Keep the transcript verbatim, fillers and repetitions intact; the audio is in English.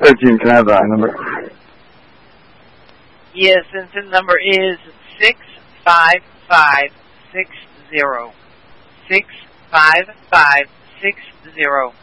thirteen, can I have that number? Yes, Vincent, number is six five five six zero. six five five six zero.